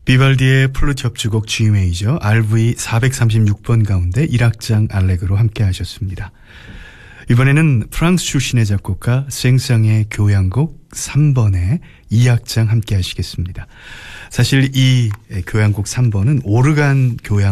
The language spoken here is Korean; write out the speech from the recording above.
비발디의 플루트 협주곡 G 메이저 RV 436번 가운데 1악장 알레그로 함께 하셨습니다. 이번에는 프랑스 출신의 작곡가 생상의 교향곡 3번의 2악장 함께 하시겠습니다. 사실 이 교향곡 3번은 오르간 교향